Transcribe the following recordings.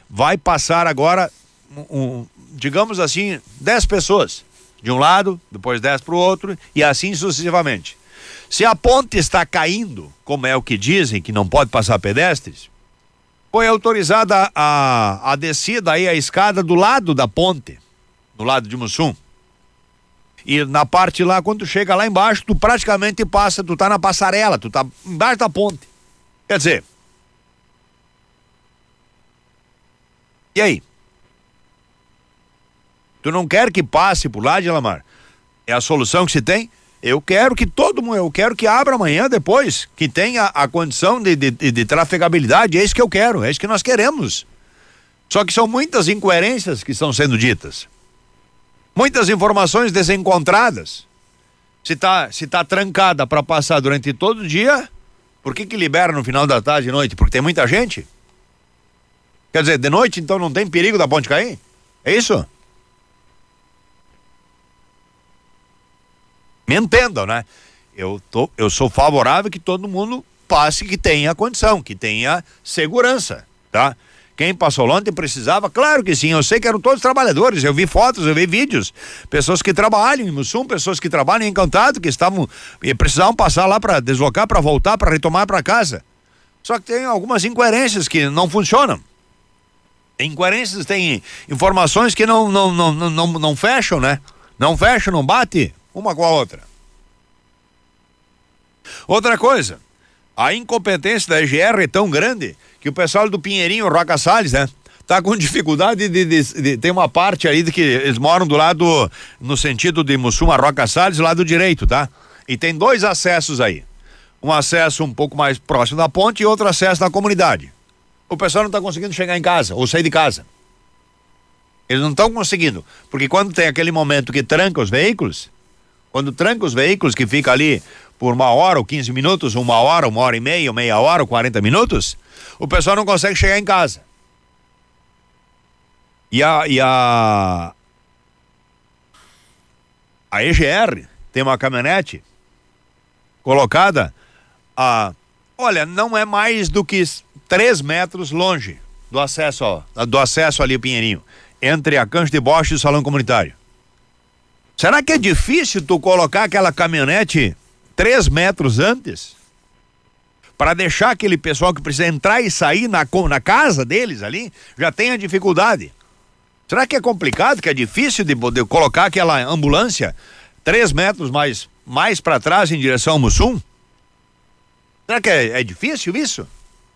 vai passar agora, digamos assim, 10 pessoas de um lado, depois 10 para o outro e assim sucessivamente. Se a ponte está caindo, como é o que dizem, que não pode passar pedestres, foi autorizada a descida aí, a escada do lado da ponte, do lado de Mussum. E na parte lá, quando tu chega lá embaixo, tu praticamente passa, tu tá na passarela, tu tá embaixo da ponte. Quer dizer, e aí? Tu não quer que passe por lá, Dilamar? É a solução que se tem? Eu quero que todo mundo, eu quero que abra amanhã depois, que tenha a condição de trafegabilidade, é isso que eu quero, é isso que nós queremos. Só que são muitas incoerências que estão sendo ditas. Muitas informações desencontradas. Se tá trancada para passar durante todo o dia, por que libera no final da tarde e noite? Porque tem muita gente? Quer dizer, de noite então não tem perigo da ponte cair? É isso? Me entendam, né? Eu sou favorável que todo mundo passe, que tenha condição, que tenha segurança, tá? Quem passou ontem precisava, claro que sim, eu sei que eram todos trabalhadores, eu vi fotos, eu vi vídeos, pessoas que trabalham em Mussum, pessoas que trabalham em Encantado, que precisavam passar lá para deslocar, para voltar, para retomar para casa. Só que tem algumas incoerências que não funcionam. Tem incoerências, tem informações que não fecham, né? Não fecham, não bate uma com a outra. Outra coisa, a incompetência da EGR é tão grande que o pessoal do Pinheirinho, Roca Salles, né? Tá com dificuldade tem uma parte ali de que eles moram do lado, no sentido de Mussum a Roca Salles, do lado direito, tá? E tem 2 acessos aí. Um acesso um pouco mais próximo da ponte e outro acesso na comunidade. O pessoal não tá conseguindo chegar em casa, ou sair de casa. Eles não estão conseguindo, porque quando tem aquele momento que tranca os veículos, que fica ali por 1 hora ou 15 minutos, 1 hora, 1 hora e meia, meia hora ou 40 minutos, o pessoal não consegue chegar em casa. E a EGR tem uma caminhonete colocada olha, não é mais do que 3 metros longe do acesso ali ao Pinheirinho, entre a Cancha de Bocha e o salão comunitário. Será que é difícil tu colocar aquela caminhonete 3 metros antes? Para deixar aquele pessoal que precisa entrar e sair na casa deles ali, já tenha dificuldade. Será que é complicado, que é difícil de colocar aquela ambulância 3 metros mais para trás em direção ao Mussum? Será que é difícil isso?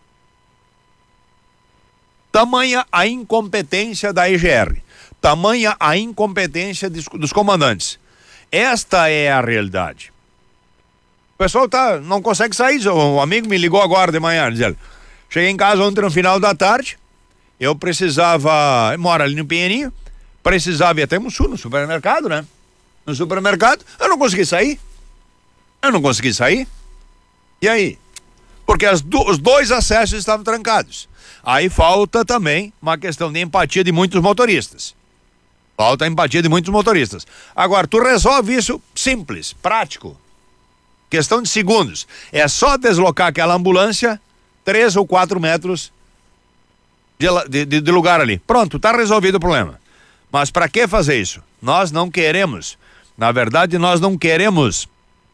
Tamanha a incompetência da EGR. Tamanha a incompetência dos comandantes. Esta é a realidade. O pessoal não consegue sair. Um amigo me ligou agora de manhã, dizendo: cheguei em casa ontem no final da tarde, eu precisava, moro ali no Pinheirinho, precisava ir até Mussum, no supermercado, né? No supermercado, eu não consegui sair. E aí? Porque os 2 acessos estavam trancados. Aí falta também uma questão de empatia de muitos motoristas. Agora, tu resolve isso simples, prático. Questão de segundos. É só deslocar aquela ambulância 3 ou 4 metros de lugar ali. Pronto, tá resolvido o problema. Mas para que fazer isso? Nós não queremos. Na verdade, nós não queremos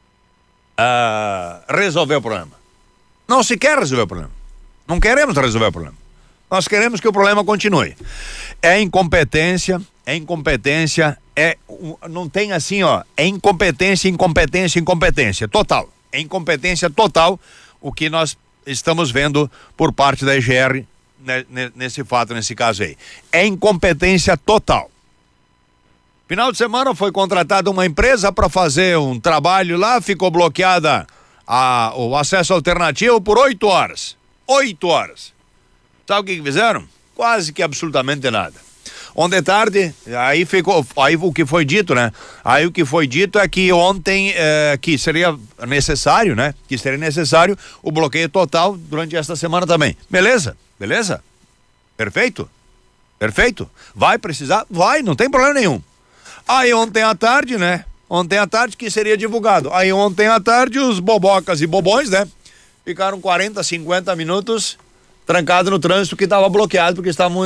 resolver o problema. Não se quer resolver o problema. Não queremos resolver o problema. Nós queremos que o problema continue. É incompetência, não tem assim, é incompetência, total. É incompetência total o que nós estamos vendo por parte da EGR nesse caso aí. É incompetência total. Final de semana foi contratada uma empresa para fazer um trabalho lá, ficou bloqueada o acesso alternativo por 8 horas. 8 horas. Sabe o que fizeram? Quase que absolutamente nada. Ontem tarde, aí o que foi dito, né? Aí o que foi dito é que ontem, que seria necessário, né? Que seria necessário o bloqueio total durante esta semana também. Beleza? Perfeito? Vai precisar? Vai, não tem problema nenhum. Aí ontem à tarde, né? Que seria divulgado. Aí ontem à tarde os bobocas e bobões, né? Ficaram 40, 50 minutos trancados no trânsito que estava bloqueado porque estavam